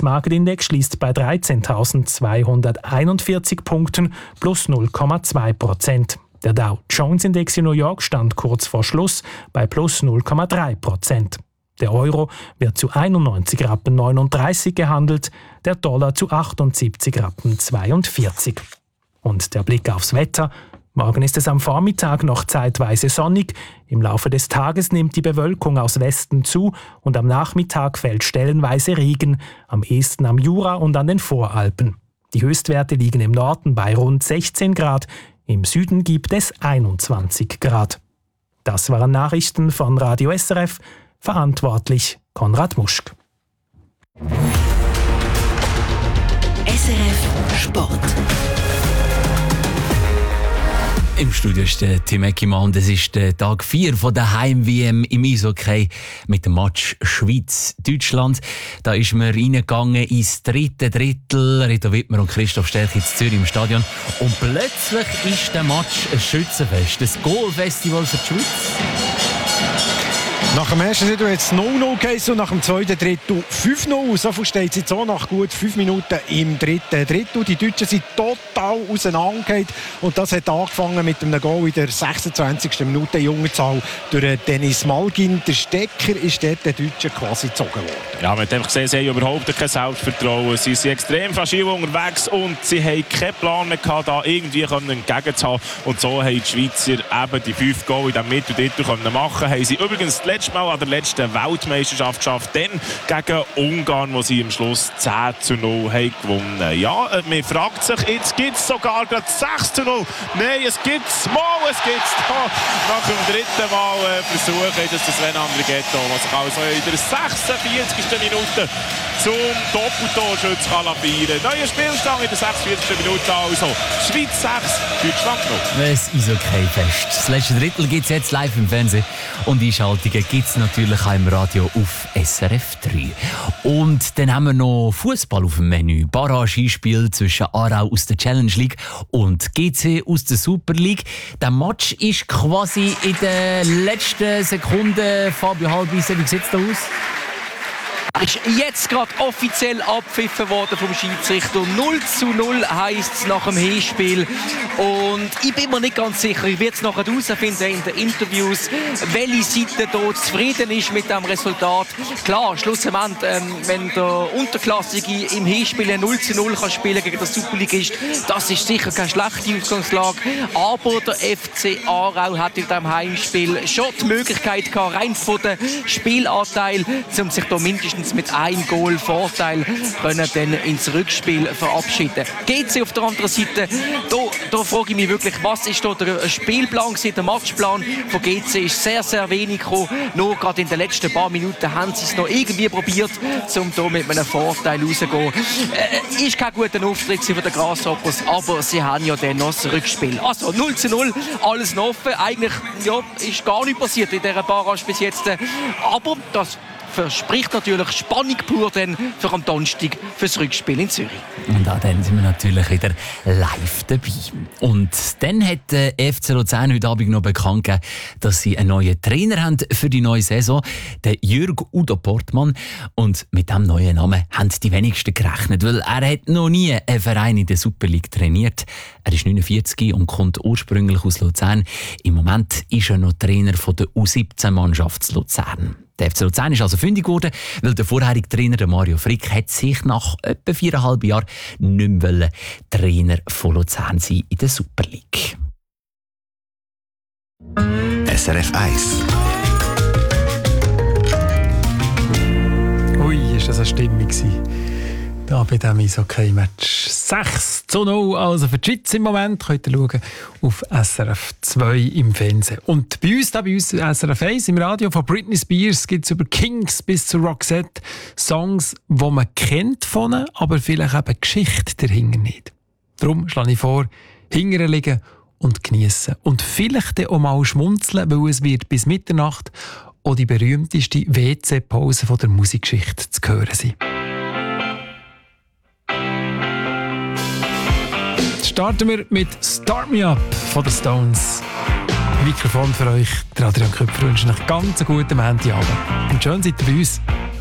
US-Marktindex schließt bei 13.241 Punkten plus 0,2%. Der Dow Jones Index in New York stand kurz vor Schluss bei plus 0,3%. Der Euro wird zu 91,39 Rappen gehandelt, der Dollar zu 78,42 Rappen. Und der Blick aufs Wetter. Morgen ist es am Vormittag noch zeitweise sonnig. Im Laufe des Tages nimmt die Bewölkung aus Westen zu und am Nachmittag fällt stellenweise Regen, am ehesten am Jura und an den Voralpen. Die Höchstwerte liegen im Norden bei rund 16 Grad, im Süden gibt es 21 Grad. Das waren Nachrichten von Radio SRF, verantwortlich Konrad Muschk. SRF Sport. Im Studio ist der Tim Eckimann und es ist der Tag 4 von der Heim-WM im Eishockey mit dem Match Schweiz-Deutschland. Da ist man reingegangen ins dritte Drittel. Reto Wittmer und Christoph Stärk in Zürich im Stadion. Und plötzlich ist der Match ein Schützenfest, ein Goal-Festival für die Schweiz. Nach dem ersten Drittel hat es 0-0 geheißen und nach dem zweiten Drittel 5-0. So viel steht es jetzt auch nach gut 5 Minuten im dritten Drittel. Die Deutschen sind total auseinandergegangen und das hat angefangen mit einem Goal in der 26. Minute in Unterzahl durch Dennis Malgin. Der Stecker ist dort den Deutschen quasi gezogen worden. Ja, man hat einfach gesehen, sie haben überhaupt kein Selbstvertrauen. Sie sind extrem fragil unterwegs und sie haben keinen Plan mehr gehabt, da irgendwie entgegenzuhalten. Und so haben die Schweizer eben die 5 Goal in diesem Mitteldrittel machen können. Haben sie übrigens das letzte Mal an der letzten Weltmeisterschaft geschafft, dann gegen Ungarn, wo sie am Schluss 10-0 haben gewonnen. Ja, man fragt sich, jetzt gibt es sogar gerade 6-0. Nein, es gibt es mal, es gibt es da. Nach dem dritten Mal versuchen, ist es Sven Andrighetto, was sich also in der 46. Minute zum Doppeltorschütz feiern kann. Neuer Spielstand in der 46. Minute also. Schweiz 6, Deutschland 0. Das Eishockey-Fest. Das letzte Drittel gibt es jetzt live im Fernsehen und Einschaltungen gibt es natürlich auch im Radio auf SRF 3. Und dann haben wir noch Fußball auf dem Menü. Barrage-Spiel zwischen Aarau aus der Challenge League und GC aus der Super League. Der Match ist quasi in der letzten Sekunde. Fabio Halbwiese, wie sieht es da aus? Ist jetzt gerade offiziell abgepfiffen worden vom Schiedsrichter. 0-0 heisst es nach dem Hinspiel. Und ich bin mir nicht ganz sicher, ich werde es nachher herausfinden in den Interviews, welche Seite hier zufrieden ist mit dem Resultat. Klar, schlussendlich, wenn der Unterklassige im Hinspiel 0-0 kann spielen gegen den Superligist, das ist sicher keine schlechte Ausgangslage. Aber der FC Aarau hat in diesem Heimspiel schon die Möglichkeit gehabt, rein von dem Spielanteil, um sich da mindestens mit einem Goal Vorteil können dann ins Rückspiel verabschieden. GC auf der anderen Seite, da frage ich mich wirklich, was ist da der Spielplan, der Matchplan von GC ist sehr, sehr wenig gekommen. Nur gerade in den letzten paar Minuten haben sie es noch irgendwie probiert, um hier mit einem Vorteil rauszugehen. Ist kein guter Auftritt von den Grasshoppers, aber sie haben ja dann noch das Rückspiel. Also 0-0, alles noch offen. Eigentlich ja, ist gar nichts passiert in dieser Barrage bis jetzt. Aber das verspricht natürlich Spannung pur dann für am Donnerstag fürs Rückspiel in Zürich. Und auch dann sind wir natürlich wieder live dabei. Und dann hat der FC Luzern heute Abend noch bekannt gegeben, dass sie einen neuen Trainer haben für die neue Saison, den Jürg Udo Portmann. Und mit diesem neuen Namen haben die wenigsten gerechnet, weil er hat noch nie einen Verein in der Super League trainiert. Er ist 49 und kommt ursprünglich aus Luzern. Im Moment ist er noch Trainer von der U17-Mannschaft Luzern. Der FC Luzern ist also fündig geworden, weil der vorherige Trainer, der Mario Frick, hat sich nach etwa 4,5 Jahren nicht mehr Trainer von Luzern sein in der Super League. SRF 1. Ui, ist das eine Stimmung da bei diesem Eishockey-Match. 6-0 also für die Schweiz im Moment. Könnt ihr schauen auf SRF 2 im Fernsehen. Und bei uns SRF 1 im Radio, von Britney Spears gibt es über Kings bis zu Roxette Songs, die man kennt von ihnen, aber vielleicht eben Geschichte dahinter nicht. Darum schlage ich vor, hinterher liegen und geniessen. Und vielleicht auch mal schmunzeln, weil es wird bis Mitternacht auch die berühmteste WC-Pause der Musikgeschichte zu hören sein. Starten wir mit Start Me Up von den Stones. Mikrofon für euch, der Adrian Köpfer, wünscht euch ganz einen guten Montagabend. Und schön seid ihr bei uns.